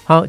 好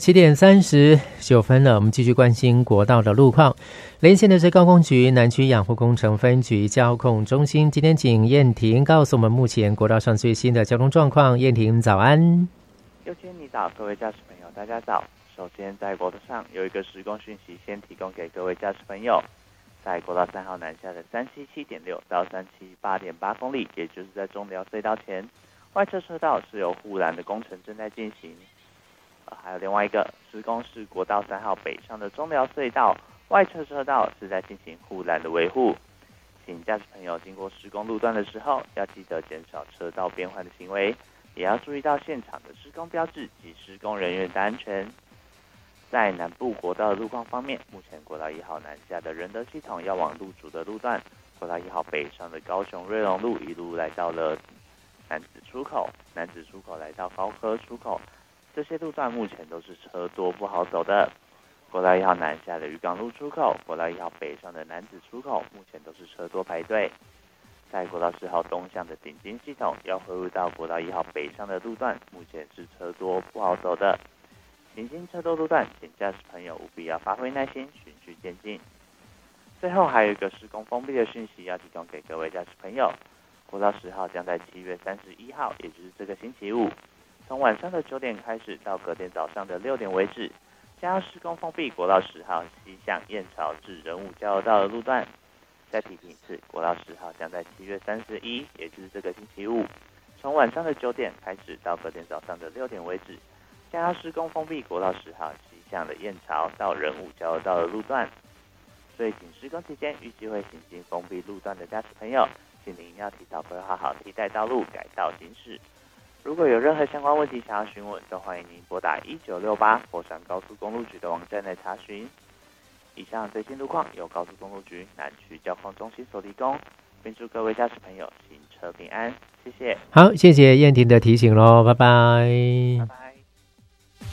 ，7:39了，我们继续关心国道的路况。连线的是高工局南区养护工程分局交控中心，今天请燕婷告诉我们目前国道上最新的交通状况。燕婷，早安。 佑谦你早，各位驾驶朋友大家早。首先在国道上有一个施工讯息，先提供给各位驾驶朋友。在国道3号南下的377.6到378.8公里，也就是在中寮隧道前，外侧车道是有护栏的工程正在进行。还有另外一个施工是国道3号北上的中寮隧道，外侧车道是在进行护栏的维护。请驾驶朋友经过施工路段的时候，要记得减少车道变换的行为，也要注意到现场的施工标志及施工人员的安全。在南部国道的路况方面，目前国道1号南下的仁德系统要往路主的路段，国道1号北上的高雄瑞隆路一路来到了楠梓出口，楠梓出口来到高科出口，这些路段目前都是车多不好走的。国道1号南下的渔港路出口，国道1号北上的楠梓出口，目前都是车多排队。在国道4号东向的顶金系统要汇入到国道1号北上的路段，目前是车多不好走的。行经车多路段，请驾驶朋友务必要发挥耐心，循序渐进。最后还有一个施工封闭的讯息要提供给各位驾驶朋友，国道10号将在7月31号，也就是这个星期五，从晚上的9点开始到隔天早上的6点为止，将要施工封闭国道10号西向燕巢至仁武交流道的路段。再提醒一次，国道10号将在7月31，也就是这个星期五，从晚上的9点开始到隔天早上的6点为止，将要施工封闭国道10号西向的燕巢到仁武交流道的路段。所以请施工期间预计会行经封闭路段的驾驶朋友，请您要提早规划好替代道路，改道行驶。如果有任何相关问题想要询问，都欢迎您拨打1968佛山高速公路局的网站来查询。以上最新路况由高速公路局南区交控中心所提供，并祝各位驾驶朋友行车平安，谢谢。 好，谢谢燕婷的提醒咯，拜拜。 拜拜。